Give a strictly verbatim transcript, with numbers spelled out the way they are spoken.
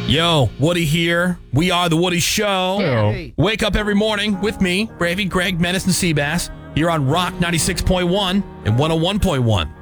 Yo, Woody here. We are The Woody Show. Hey. Wake up every morning with me, Bravey, Greg, Menace, and Seabass here on Rock ninety-six point one and one oh one point one.